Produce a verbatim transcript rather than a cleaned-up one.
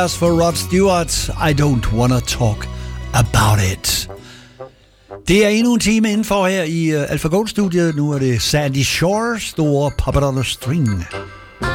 For Rod Stewart, I don't wanna talk about it. Det er endnu en time indenfor her i uh, AlphaGo-studiet. Nu er det Sandy Shore, store Puppet on a String.